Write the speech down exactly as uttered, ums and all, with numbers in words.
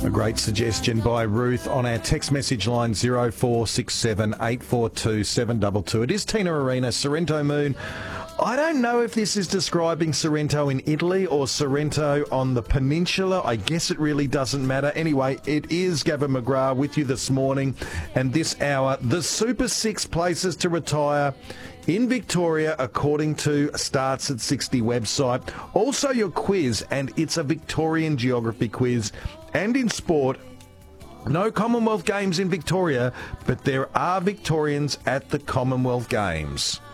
A great suggestion by Ruth on our text message line zero four six seven eight four two seven two two. It is Tina Arena, Sorrento Moon. I don't know if this is describing Sorrento in Italy or Sorrento on the peninsula. I guess it really doesn't matter. Anyway, it is Gavin McGrath with you this morning and this hour. The Super Six places to retire in Victoria, according to Starts at sixty website. Also your quiz, and it's a Victorian geography quiz. And in sport, no Commonwealth Games in Victoria, but there are Victorians at the Commonwealth Games.